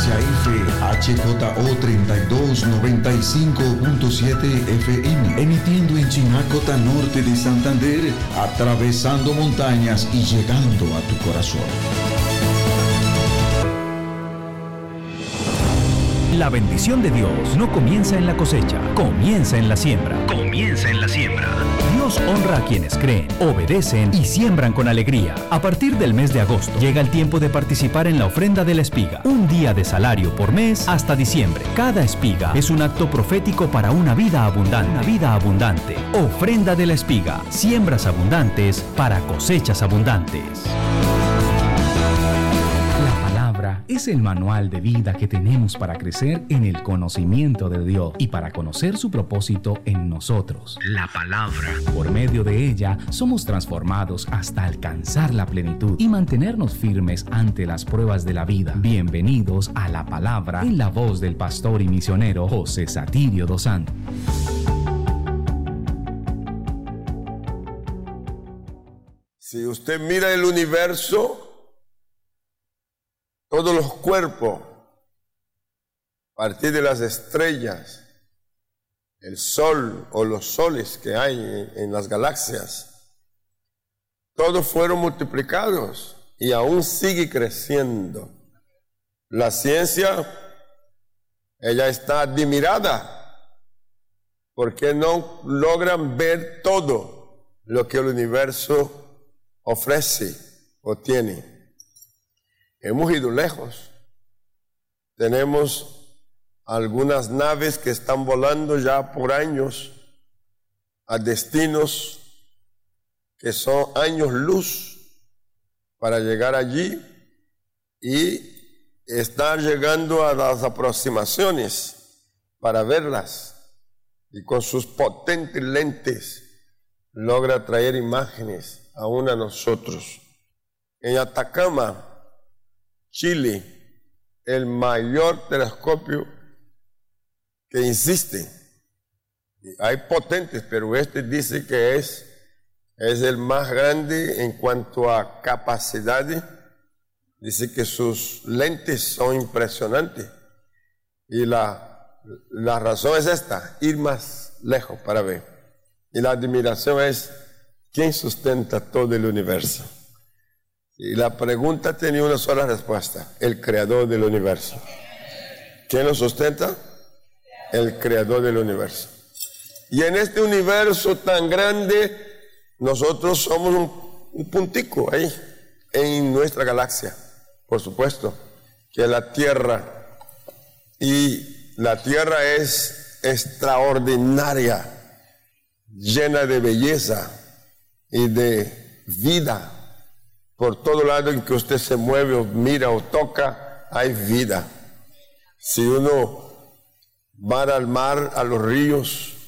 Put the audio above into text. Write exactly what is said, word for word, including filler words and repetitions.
H F H J O treinta y dos noventa y cinco punto siete F M, emitiendo en Chinacota Norte de Santander, atravesando montañas y llegando a tu corazón. La bendición de Dios no comienza en la cosecha, comienza en la siembra. Comienza en la siembra. Dios honra a quienes creen, obedecen y siembran con alegría. A partir del mes de agosto, llega el tiempo de participar en la ofrenda de la espiga. Un día de salario por mes hasta diciembre. Cada espiga es un acto profético para una vida abundante. Una vida abundante. Ofrenda de la espiga. Siembras abundantes para cosechas abundantes. Es el manual de vida que tenemos para crecer en el conocimiento de Dios y para conocer su propósito en nosotros. La palabra. Por medio de ella somos transformados hasta alcanzar la plenitud y mantenernos firmes ante las pruebas de la vida. Bienvenidos a La Palabra en la voz del pastor y misionero José Satirio dos Santos. Si usted mira el universo, todos los cuerpos, a partir de las estrellas, el sol o los soles que hay en, en las galaxias, todos fueron multiplicados y aún sigue creciendo. La ciencia, ella está admirada porque no logran ver todo lo que el universo ofrece o tiene. Hemos ido lejos. Tenemos algunas naves que están volando ya por años a destinos que son años luz para llegar allí y estar llegando a las aproximaciones para verlas, y con sus potentes lentes logra traer imágenes aún a nosotros. En Atacama, Chile, el mayor telescopio que existe. Hay potentes, pero este dice que es, es el más grande en cuanto a capacidad. Dice que sus lentes son impresionantes. Y la, la razón es esta, ir más lejos para ver. Y la admiración es, ¿quién sustenta todo el universo? Y la pregunta tenía una sola respuesta: el creador del universo. ¿Quién lo sustenta? El creador del universo. Y en este universo tan grande, nosotros somos un, un puntico ahí, en nuestra galaxia. Por supuesto, que es la Tierra. Y la Tierra es extraordinaria, llena de belleza y de vida. Por todo lado en que usted se mueve o mira o toca, hay vida. Si uno va al mar, a los ríos,